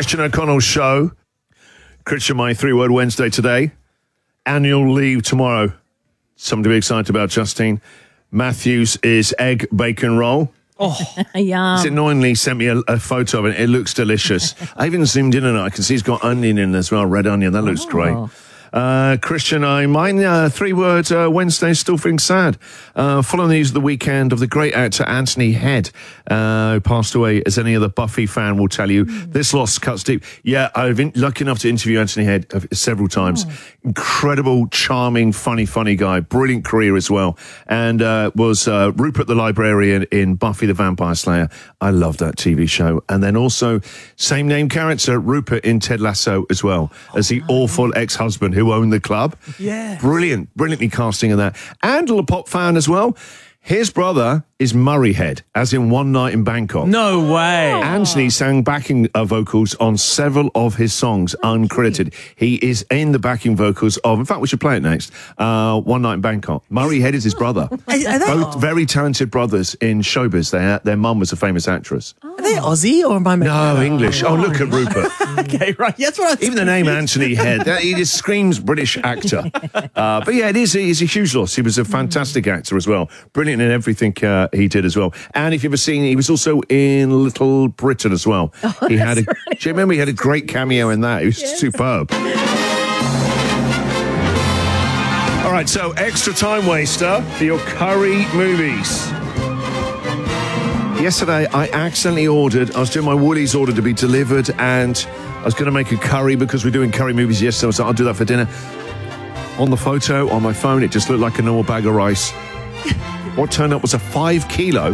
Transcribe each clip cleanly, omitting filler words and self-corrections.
Christian O'Connell Show. Christian, my 3-word Wednesday today. Annual leave tomorrow. Something to be excited about, Justine. Matthews is egg bacon roll. Oh, Yum. He's annoyingly sent me a photo of it. It looks delicious. I even zoomed in on it. I can see he's got onion in as well, red onion. That looks great. Christian, mine 3 words Wednesday, still feeling sad. Following the news of the weekend of the great actor Anthony Head, who passed away, as any other Buffy fan will tell you. This loss cuts deep. Yeah, I've been lucky enough to interview Anthony Head several times. Incredible, charming, funny guy. Brilliant career as well. And was Rupert the Librarian in Buffy the Vampire Slayer. I love that TV show. And then also, same name character, Rupert in Ted Lasso as well, as the awful ex-husband who owned the club. Yeah. Brilliantly casting in that. And a pop fan as well. His brother is Murray Head, as in One Night in Bangkok. No way. Anthony sang backing vocals on several of his songs, uncredited. He is in the backing vocals of, in fact, we should play it next, One Night in Bangkok. Murray Head is his brother. Both very talented brothers in showbiz. Their mum was a famous actress. Are they Aussie or am I making No, that up? English. Oh, look at Rupert. Okay, right. That's what I was Even the name Anthony Head, he just screams British actor. But yeah, he's a huge loss. He was a fantastic actor as well. Brilliant in everything he did as well. And if you've ever seen, he was also in Little Britain as well. Oh, he had right. Do you remember he had a great cameo in that? He was superb. All right, so extra time waster for your curry movies. Yesterday, I accidentally ordered, I was doing my Woolies order to be delivered, and I was going to make a curry because we're doing curry movies yesterday. I was like, I'll do that for dinner. On the photo, on my phone, it just looked like a normal bag of rice. What turned up was a 5 kilos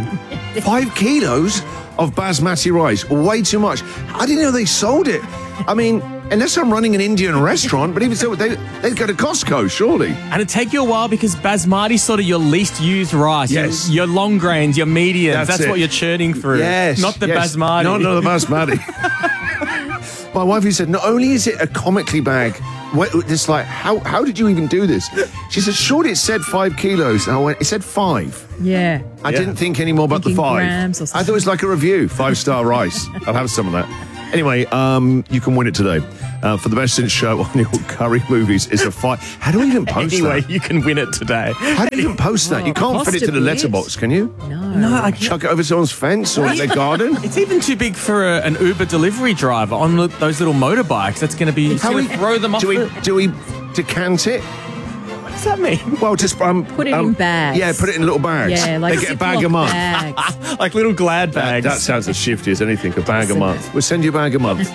of basmati rice. Way too much. I didn't know they sold it. I mean, unless I'm running an Indian restaurant, but even so, they'd go to Costco, surely. And it'd take you a while because basmati's sort of your least used rice. Yes. Your long grains, your mediums. That's it. what you're churning through. Yes. Not the yes. basmati. No, not the basmati. My wife, who said, not only is it a comically bag, it's like, how did you even do this? She said, surely it said 5 kilos. And I went, it said 5. Yeah. I didn't think any more about Thinking the 5. grams or I something. thought it was like a review, 5-star rice. I'll have some of that. Anyway, you can win it today. For the best since show on your curry movies is a 5. How do we even post Anyway, that? you can win it today. How do you even post that? You can't fit it to the Possibly letterbox, can you? No, I Chuck it over someone's fence or their garden? It's even too big for an Uber delivery driver on those little motorbikes. That's going to be throw them off. Do we decant it? What does that mean? Well, just Put it in bags. Yeah, put it in little bags. Yeah, like they get a bag a Ziploc month. bags. Like little Glad That, bags. that sounds as shifty as anything. A bag a Doesn't month. it? We'll send you a bag a month.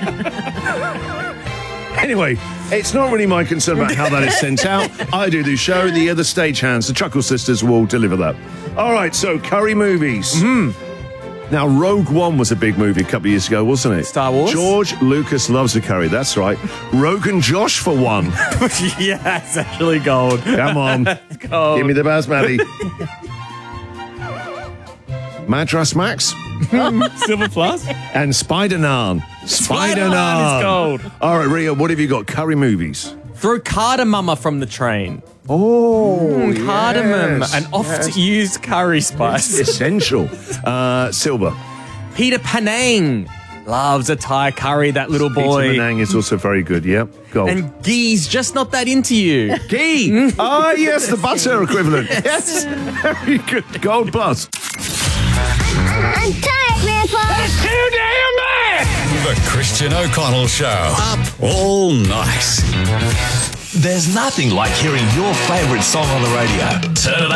Anyway, it's not really my concern about how that is sent out. I do the show. The other stagehands, the Chuckle Sisters, will deliver that. All right, so curry movies. Now, Rogue One was a big movie a couple of years ago, wasn't it? Star Wars? George Lucas loves a curry, that's right. Rogan Josh for one. Yeah, it's actually gold. Come on. Gold. Give me the basmati. Madras Max Silver Plus. and Spider-Nan. Spider-Man is gold. All right, Ria, what have you got? Curry movies. Throw cardamom from the train. Oh, Cardamom, yes, an oft-used curry spice. essential. Silver. Peter Panang loves a Thai curry, that little boy. Peter Manang is also very good. Yep. Gold. And Gee's just not that into you. Ghee. Ah, yes, the butter equivalent. Yes. Very good. Gold plus. I'm tired, Grandpa. Too damn bad! The Christian O'Connell Show. Up all night. There's nothing like hearing your favourite song on the radio. Turn it up.